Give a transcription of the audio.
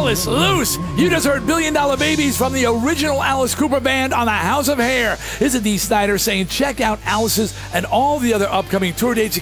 Alice, loose! You just heard Billion Dollar Babies from the original Alice Cooper Band on the House of Hair. This is Dee Snider saying check out Alice's and all the other upcoming tour dates.